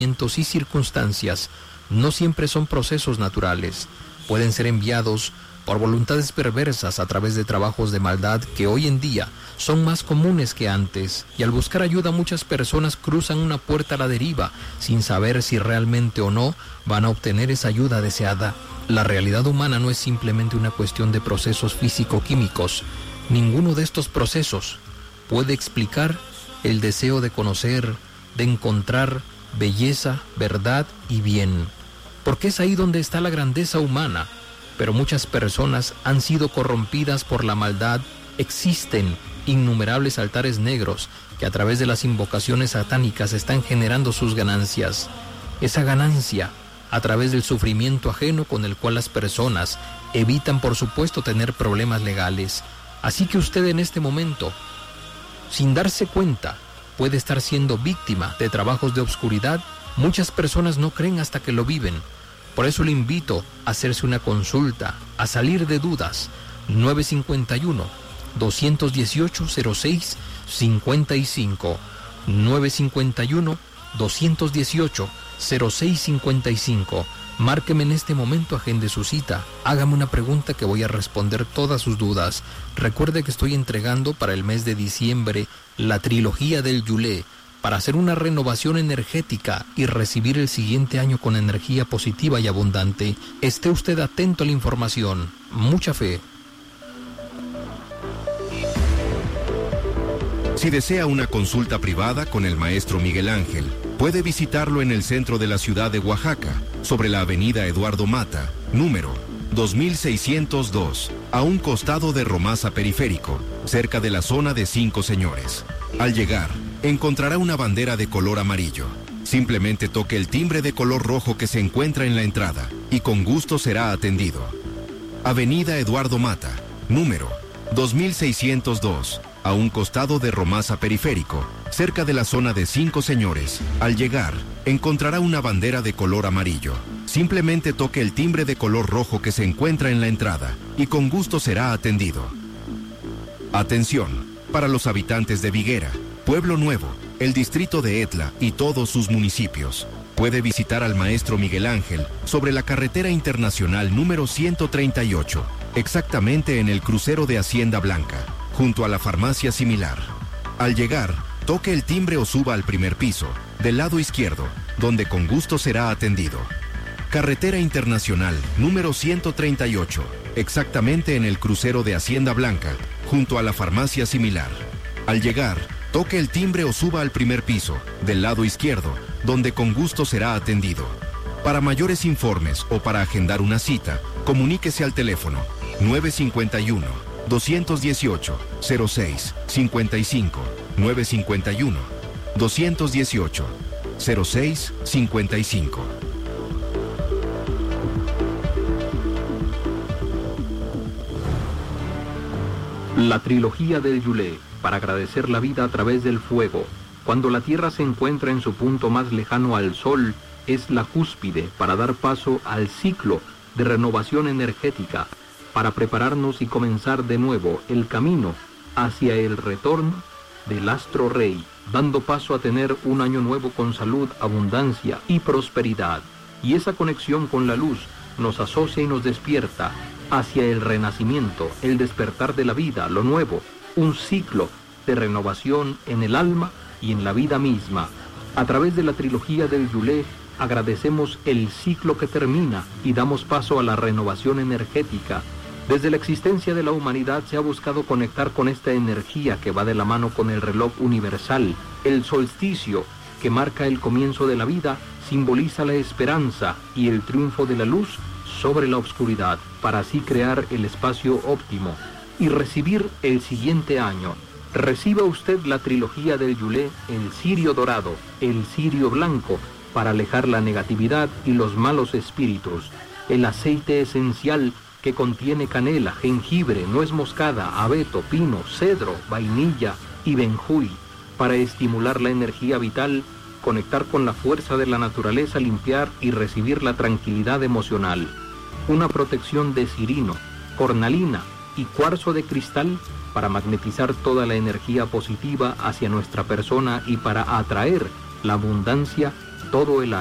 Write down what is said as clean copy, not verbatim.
y circunstancias no siempre son procesos naturales. Pueden ser enviados por voluntades perversas a través de trabajos de maldad que hoy en día son más comunes que antes, y al buscar ayuda muchas personas cruzan una puerta a la deriva sin saber si realmente o no van a obtener esa ayuda deseada. La realidad humana no es simplemente una cuestión de procesos físico-químicos. Ninguno de estos procesos puede explicar el deseo de conocer, de encontrar belleza, verdad y bien, porque es ahí donde está la grandeza humana. Pero muchas personas han sido corrompidas por la maldad. Existen innumerables altares negros que a través de las invocaciones satánicas están generando sus ganancias. Esa ganancia a través del sufrimiento ajeno con el cual las personas evitan, por supuesto, tener problemas legales. Así que usted en este momento, sin darse cuenta, puede estar siendo víctima de trabajos de obscuridad. Muchas personas no creen hasta que lo viven. Por eso le invito a hacerse una consulta, a salir de dudas. 951-218-0655. 951-218-0655. Márqueme en este momento, agende su cita. Hágame una pregunta que voy a responder todas sus dudas. Recuerde que estoy entregando para el mes de diciembre la trilogía del Yulé, para hacer una renovación energética y recibir el siguiente año con energía positiva y abundante. Esté usted atento a la información. Mucha fe. Si desea una consulta privada con el maestro Miguel Ángel, puede visitarlo en el centro de la ciudad de Oaxaca, sobre la avenida Eduardo Mata, número 2602, a un costado de Romasa Periférico, cerca de la zona de Cinco Señores. Al llegar, encontrará una bandera de color amarillo. Simplemente toque el timbre de color rojo que se encuentra en la entrada y con gusto será atendido. Avenida Eduardo Mata, número 2602, a un costado de Romasa Periférico, cerca de la zona de Cinco Señores. Al llegar, encontrará una bandera de color amarillo. Simplemente toque el timbre de color rojo que se encuentra en la entrada y con gusto será atendido. Atención, para los habitantes de Viguera, Pueblo Nuevo, el distrito de Etla y todos sus municipios. Puede visitar al maestro Miguel Ángel sobre la carretera internacional número 138, exactamente en el crucero de Hacienda Blanca, junto a la farmacia Similar. Al llegar, toque el timbre o suba al primer piso, del lado izquierdo, donde con gusto será atendido. Carretera internacional número 138, exactamente en el crucero de Hacienda Blanca, junto a la farmacia Similar. Al llegar, toque el timbre o suba al primer piso, del lado izquierdo, donde con gusto será atendido. Para mayores informes o para agendar una cita, comuníquese al teléfono 951-218-0655, 951-218-0655. La trilogía del Yulé, para agradecer la vida a través del fuego. Cuando la Tierra se encuentra en su punto más lejano al Sol, es la cúspide para dar paso al ciclo de renovación energética, para prepararnos y comenzar de nuevo el camino hacia el retorno del astro rey, dando paso a tener un año nuevo con salud, abundancia y prosperidad. Y esa conexión con la luz nos asocia y nos despierta hacia el renacimiento, el despertar de la vida, lo nuevo, un ciclo de renovación en el alma y en la vida misma. A través de la trilogía del Yulé agradecemos el ciclo que termina y damos paso a la renovación energética. Desde la existencia de la humanidad se ha buscado conectar con esta energía que va de la mano con el reloj universal. El solsticio, que marca el comienzo de la vida, simboliza la esperanza y el triunfo de la luz sobre la oscuridad, para así crear el espacio óptimo y recibir el siguiente año. Reciba usted la trilogía del Yulé, el cirio dorado, el cirio blanco, para alejar la negatividad y los malos espíritus, el aceite esencial que contiene canela, jengibre, nuez moscada, abeto, pino, cedro, vainilla y benjuy, para estimular la energía vital, conectar con la fuerza de la naturaleza, limpiar y recibir la tranquilidad emocional. Una protección de cirino, cornalina y cuarzo de cristal para magnetizar toda la energía positiva hacia nuestra persona y para atraer la abundancia todo el año.